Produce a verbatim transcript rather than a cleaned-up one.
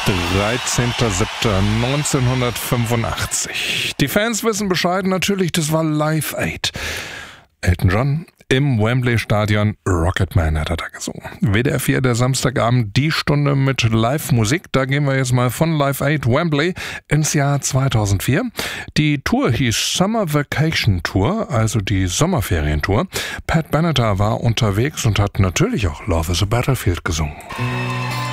dreizehnter siebter neunzehnhundertfünfundachtzig. Die Fans wissen Bescheid, natürlich, das war Live Aid. Elton John im Wembley-Stadion, Rocketman hat er da gesungen. W D R vier, der Samstagabend, die Stunde mit Live-Musik. Da gehen wir jetzt mal von Live Aid Wembley ins Jahr zweitausendvier. Die Tour hieß Summer Vacation Tour, also die Sommerferientour. Pat Benatar war unterwegs und hat natürlich auch Love is a Battlefield gesungen.